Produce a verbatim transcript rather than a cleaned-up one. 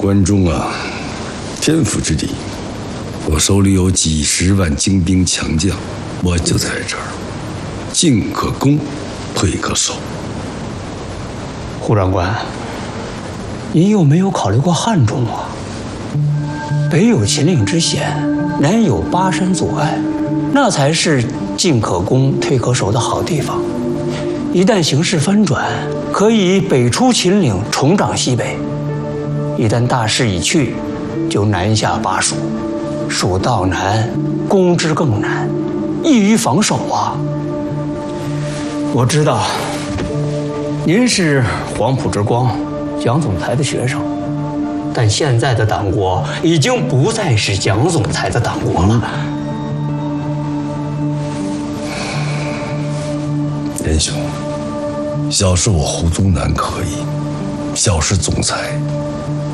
关中啊，天府之地，我手里有几十万精兵强将，我就在这儿，进可攻，退可守。 胡长官，您有没有考虑过汉中啊？北有秦岭之险，南有巴山阻碍，那才是进可攻、退可守的好地方。一旦形势翻转，可以北出秦岭，重掌西北；一旦大势已去，就南下巴蜀。蜀道难，攻之更难，易于防守啊。我知道，您是黄埔之光，蒋总裁的学生。但现在的党国已经不再是蒋总裁的党国了。 严兄，小事我胡宗南可以，小事总裁